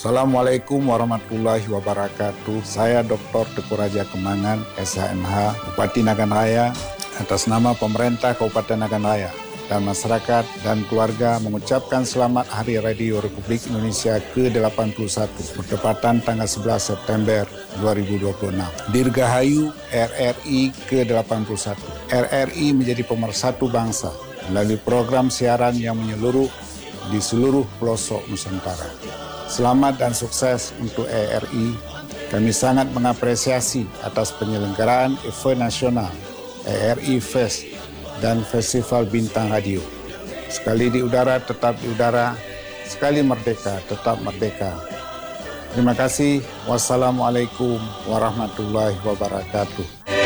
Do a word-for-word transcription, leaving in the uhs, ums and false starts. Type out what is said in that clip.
Assalamualaikum warahmatullahi wabarakatuh. Saya doktor Teguh Raja Kemangan, S H M H, Bupati Nagan Raya, atas nama pemerintah Kabupaten Nagan Raya dan masyarakat dan keluarga mengucapkan selamat Hari Radio Republik Indonesia ke delapan puluh satu, bertepatan tanggal sebelas September dua ribu dua puluh enam. Dirgahayu R R I ke delapan puluh satu. R R I menjadi pemersatu bangsa melalui program siaran yang menyeluruh di seluruh pelosok Nusantara. Selamat dan sukses untuk R R I. Kami sangat mengapresiasi atas penyelenggaraan event nasional R R I Fest dan Festival Bintang Radio. Sekali di udara, tetap di udara. Sekali merdeka, tetap merdeka. Terima kasih. Wassalamualaikum warahmatullahi wabarakatuh.